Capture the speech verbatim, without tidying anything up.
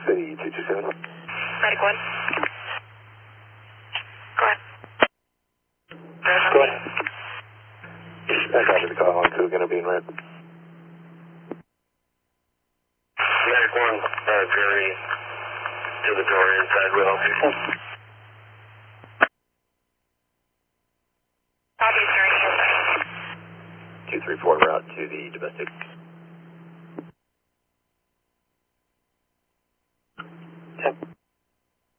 City two two seven. Medic one. Go ahead. Go ahead. I got the call on two, gonna be in red. Medic one, uh, Jerry, to the door inside, will help you. Copy, Jerry, inside. two three four route to the domestic.